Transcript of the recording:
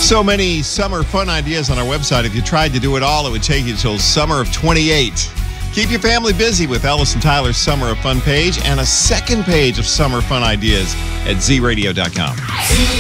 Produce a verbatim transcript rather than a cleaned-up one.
So many summer fun ideas on our website. If you tried to do it all, it would take you till summer of twenty-eight. Keep your family busy with Ellis and Tyler's Summer of Fun page and a second page of summer fun ideas at z radio dot com.